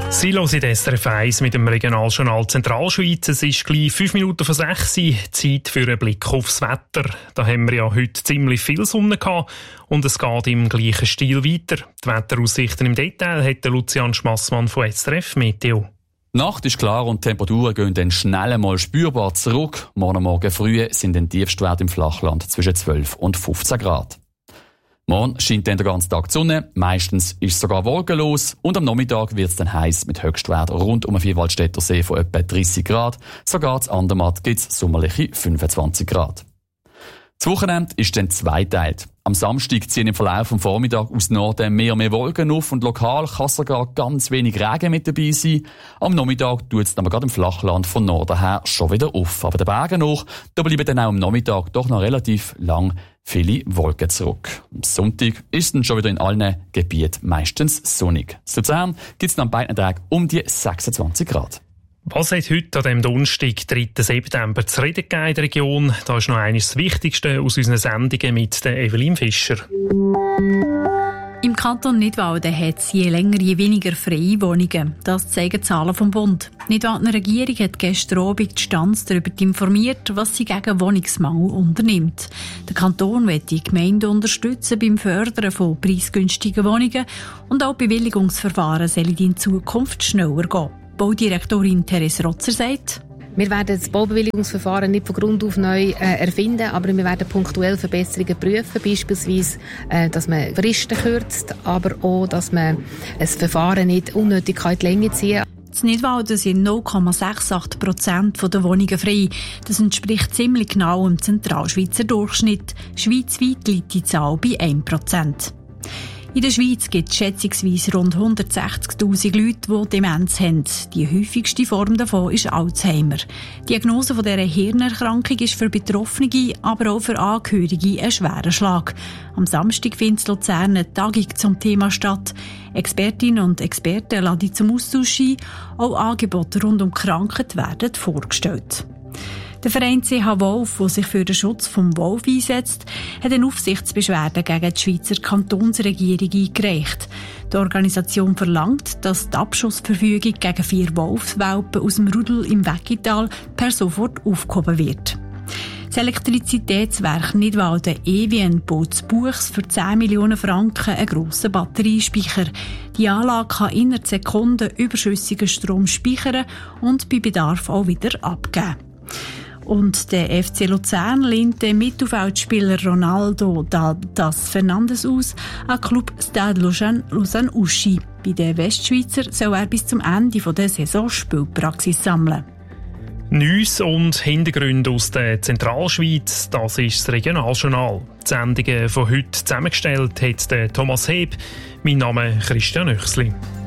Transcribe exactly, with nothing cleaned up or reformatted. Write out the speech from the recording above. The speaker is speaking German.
Sie hören S R F eins mit dem Regionaljournal Zentralschweiz. Es ist gleich fünf Minuten vor sechs Uhr. Zeit für einen Blick aufs Wetter. Da haben wir ja heute ziemlich viel Sonne gehabt und es geht im gleichen Stil weiter. Die Wetteraussichten im Detail hat Lucian Schmassmann von S R F Meteo. Die Nacht ist klar und die Temperaturen gehen dann schnell einmal spürbar zurück. Morgen Morgen früh sind den Tiefstwerte im Flachland zwischen zwölf und fünfzehn Grad. Morgen scheint dann der ganze Tag die Sonne, meistens ist es sogar wolkenlos und am Nachmittag wird es dann heiß mit Höchstwert rund um den Vierwaldstätter See von etwa dreißig Grad. Sogar zu Andermatt gibt es sommerliche fünfundzwanzig Grad. Das Wochenende ist dann zweiteilt. Am Samstag ziehen im Verlauf des Vormittags aus Norden mehr und mehr Wolken auf und lokal kann sogar ganz wenig Regen mit dabei sein. Am Nachmittag tut es dann aber gerade im Flachland von Norden her schon wieder auf. Aber den Bergen nach, da bleiben dann auch am Nachmittag doch noch relativ lang viele Wolken zurück. Am Sonntag ist es dann schon wieder in allen Gebieten meistens sonnig. In Luzern gibt es dann an beiden Tagen um die sechsundzwanzig Grad. Was hat heute an diesem Donnerstag, dritten September, zu reden gegeben in der Region? Da ist noch eines das Wichtigste aus unseren Sendungen mit der Evelyn Fischer. Im Kanton Nidwalden hat es je länger, je weniger freie Wohnungen. Das zeigen Zahlen vom Bund. Die Nidwaldener Regierung hat gestern Abend die Stanz darüber informiert, was sie gegen Wohnungsmangel unternimmt. Der Kanton will die Gemeinden unterstützen beim Fördern von preisgünstigen Wohnungen und auch Bewilligungsverfahren sollen in Zukunft schneller gehen. Baudirektorin Therese Rotzer sagt: Wir werden das Baubewilligungsverfahren nicht von Grund auf neu äh, erfinden, aber wir werden punktuell Verbesserungen prüfen, beispielsweise, äh, dass man Fristen kürzt, aber auch, dass man ein Verfahren nicht unnötig in die Länge ziehen kann. In Nidwalden sind null Komma achtundsiebzig Prozent der Wohnungen frei. Das entspricht ziemlich genau dem Zentralschweizer Durchschnitt. Schweizweit liegt die Zahl bei ein Prozent. In der Schweiz gibt es schätzungsweise rund hundertsechzigtausend Leute, die Demenz haben. Die häufigste Form davon ist Alzheimer. Die Diagnose von dieser Hirnerkrankung ist für Betroffene, aber auch für Angehörige ein schwerer Schlag. Am Samstag findet in Luzern eine Tagung zum Thema statt. Expertinnen und Experten laden zum Austausch ein. Auch Angebote rund um Krankheit werden vorgestellt. Der Verein C H Wolf, der sich für den Schutz vom Wolf einsetzt, hat eine Aufsichtsbeschwerde gegen die Schweizer Kantonsregierung eingereicht. Die Organisation verlangt, dass die Abschussverfügung gegen vier Wolfswelpen aus dem Rudel im Weckital per sofort aufgehoben wird. Das Elektrizitätswerk Nidwalden Ewien baut zu Buchs für zehn Millionen Franken einen grossen Batteriespeicher. Die Anlage kann innerhalb Sekunden überschüssigen Strom speichern und bei Bedarf auch wieder abgeben. Und der F C Luzern lehnt den Mittelfeldspieler Ronaldo das Fernandes aus an Club Stade Lausanne-Uschi. Bei den Westschweizer soll er bis zum Ende der Saison Spielpraxis sammeln. Neues und Hintergründe aus der Zentralschweiz, das ist das Regionaljournal. Die Sendungen von heute zusammengestellt hat Thomas Heb. Mein Name ist Christian Oechsli.